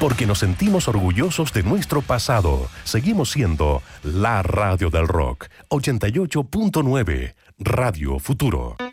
porque nos sentimos orgullosos de nuestro pasado. Seguimos siendo la radio del rock. 88.9, Radio Futuro.